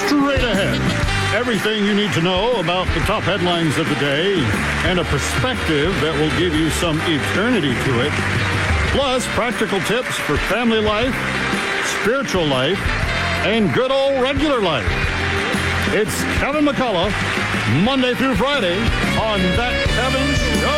straight ahead. Everything you need to know about the top headlines of the day and a perspective that will give you some eternity to it. Plus, practical tips for family life, spiritual life, and good old regular life. It's Kevin McCullough, Monday through Friday on That Kevin Show.